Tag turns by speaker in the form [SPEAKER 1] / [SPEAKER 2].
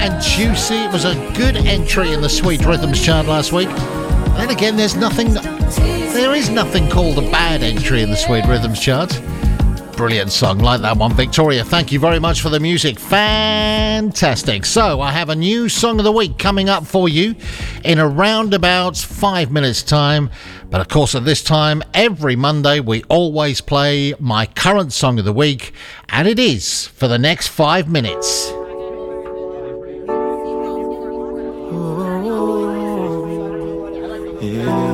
[SPEAKER 1] and Juicy. It was a good entry in the Sweet Rhythms chart last week. Then again, there is nothing called a bad entry in the Sweet Rhythms chart. Brilliant song, like that one. Victoria, thank you very much for the music. Fantastic. So I have a new song of the week coming up for you in around about 5 minutes time. But of course, at this time every Monday we always play my current song of the week, and it is for the next 5 minutes.
[SPEAKER 2] Yeah.